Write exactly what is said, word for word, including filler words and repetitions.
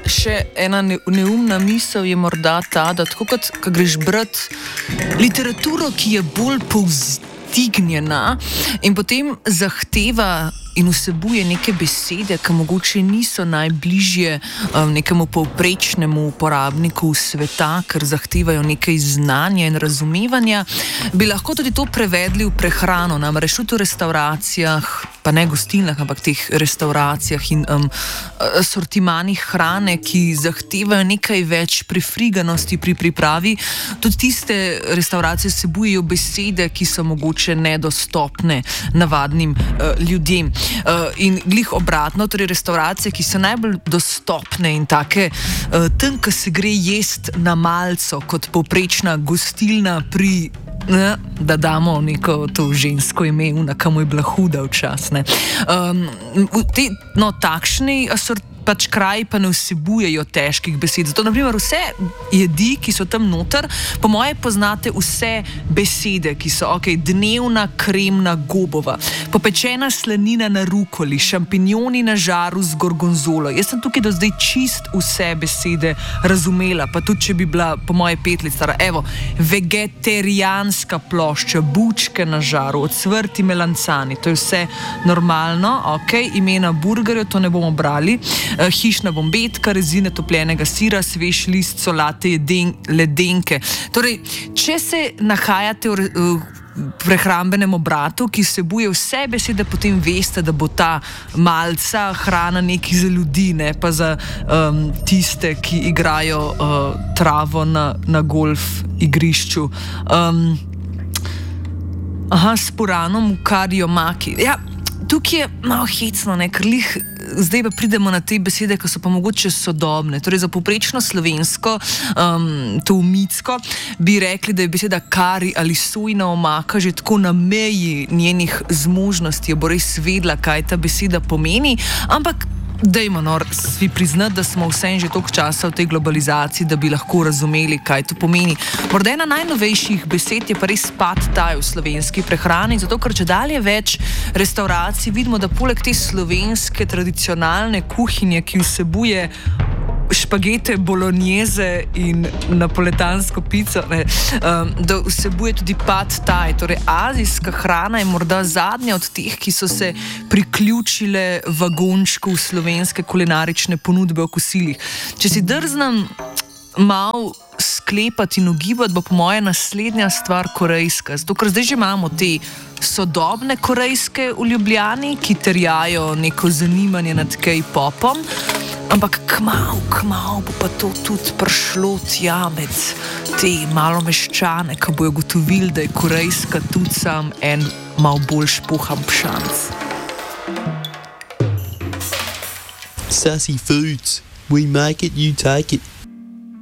še ena ne, neumna misel je morda ta, da tako kot ko greš brati literaturo, ki je bolj povzdignjena in potem zahteva in vsebuje neke besede, ki mogoče niso najbližje um, nekemu povprečnemu uporabniku sveta, ker zahtevajo nekaj znanja in razumevanja, bi lahko tudi to prevedli v prehrano, namreč v restauracijah, pa ne gostilnah, ampak teh restauracijah in um, sortimanih hrane, ki zahtevajo nekaj več prifriganosti pri pripravi. Tudi tiste restauracije vsebujejo besede, ki so mogoče nedostopne navadnim uh, ljudem. Uh, in glih obratno, torej restauracije, ki so najbolj dostopne in take, uh, tam, ko se gre jest na malco, kot povprečna gostilna pri, ne, da damo neko to žensko ime, unaka mu je bila huda včasne. Um, te, no, takšni asortimenti pač kraji pa ne vsebujejo težkih besed. Zato, na primer, vse jedi, ki so tam noter, po moje poznate vse besede, ki so, ok, dnevna kremna gobova, popečena slanina na rukoli, šampinjoni na žaru z gorgonzolo. Jaz sem tukaj do zdaj čist vse besede razumela, pa tudi, če bi bila po moje pet let stara. Evo, vegetarijanska plošča, bučke na žaru, ocvrti melancani, to je vse normalno, ok, imena burgerjev, to ne bomo brali. Uh, hišna bombetka, rezine topljenega sira, svež list solate, jeden, ledenke. Torej, če se nahajate v, v prehrambenem obratu, ki vsebuje vse besede, potem veste, da bo ta malca hrana nekaj za ljudi, ne pa za um, tiste, ki igrajo uh, travo na, na golf igrišču. Um, aha, s puranom v kariomaki. Ja, tukaj je malo hecno, ne, ker lih zdaj pa pridemo na te besede, ki so pa mogoče sodobne. Torej za povprečno slovensko, um, to umicko, bi rekli, da je beseda kari ali sojna omaka že tako na meji njenih zmožnosti, jo bo res vedla, kaj ta beseda pomeni, ampak dajmo no, svi priznati, da smo vsem že toliko časa v tej globalizaciji, da bi lahko razumeli, kaj to pomeni. Morda ena najnovejših besed je pa res pad thai v slovenski prehrani, zato ker če dalje več restauracij vidimo, da poleg te slovenske tradicionalne kuhinje, ki vsebuje špagete, bolognese in napoletansko pico, ne, um, da vsebuje tudi pad thai. Torej, azijska hrana je morda zadnja od teh, ki so se priključile vagončku slovenske kulinarične ponudbe o kosilih. Če si drznem malo sklepati in ugibati, bo po moje naslednja stvar korejska. Zato, ker zdaj že imamo te sodobne korejske v Ljubljani, ki terjajo neko zanimanje nad K-popom, ampak kmalu, kmalu bo pa to tudi prišlo tja med te malo meščane, ki bojo gotovili, da je korejska tudi sam en malo bolj špohan pšanc. Sassy Foods. We make it, you take it.